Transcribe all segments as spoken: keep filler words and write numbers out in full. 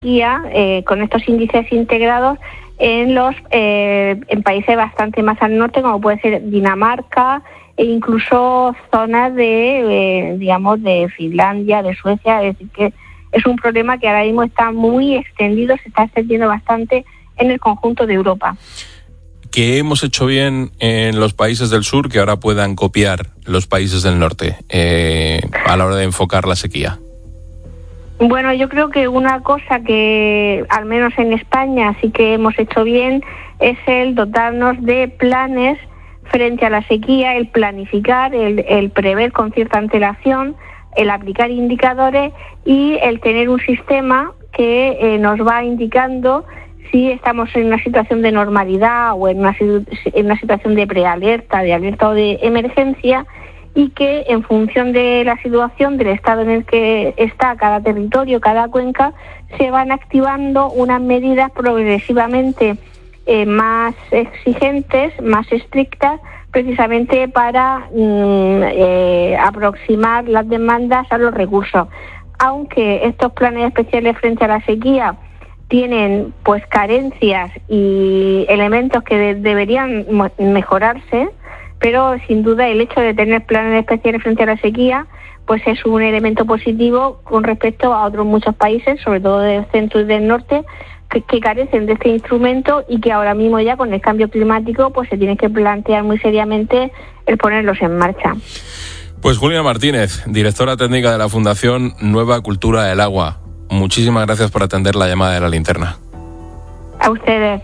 eh, con estos índices integrados en los eh, en países bastante más al norte, como puede ser Dinamarca e incluso zonas de, eh, digamos, de Finlandia, de Suecia. Es decir, que es un problema que ahora mismo está muy extendido, se está extendiendo bastante en el conjunto de Europa. ¿Qué hemos hecho bien en los países del sur que ahora puedan copiar los países del norte eh, a la hora de enfocar la sequía? Bueno, yo creo que una cosa que, al menos en España, sí que hemos hecho bien es el dotarnos de planes frente a la sequía, el planificar, el, el prever con cierta antelación, el aplicar indicadores y el tener un sistema que eh, nos va indicando si estamos en una situación de normalidad o en una, en una situación de prealerta, de alerta o de emergencia, y que en función de la situación, del estado en el que está cada territorio, cada cuenca, se van activando unas medidas progresivamente eh, más exigentes, más estrictas, precisamente para mm, eh, aproximar las demandas a los recursos. Aunque estos planes especiales frente a la sequía tienen pues carencias y elementos que de- deberían mo- mejorarse, pero sin duda el hecho de tener planes especiales frente a la sequía pues es un elemento positivo con respecto a otros muchos países, sobre todo del centro y del norte, que, que carecen de este instrumento y que ahora mismo ya con el cambio climático pues se tiene que plantear muy seriamente el ponerlos en marcha. Pues Julia Martínez, directora técnica de la Fundación Nueva Cultura del Agua. Muchísimas gracias por atender la llamada de La Linterna. A ustedes.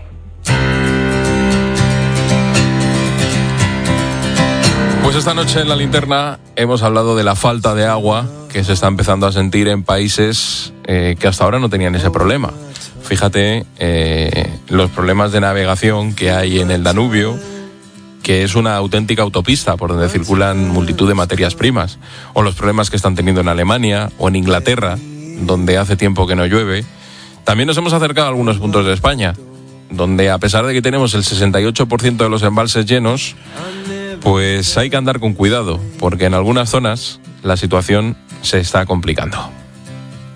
Pues esta noche en La Linterna hemos hablado de la falta de agua que se está empezando a sentir en países eh, que hasta ahora no tenían ese problema. Fíjate eh, los problemas de navegación que hay en el Danubio, que es una auténtica autopista por donde circulan multitud de materias primas, o los problemas que están teniendo en Alemania o en Inglaterra, donde hace tiempo que no llueve. También nos hemos acercado a algunos puntos de España, donde a pesar de que tenemos el sesenta y ocho por ciento de los embalses llenos, pues hay que andar con cuidado, porque en algunas zonas la situación se está complicando.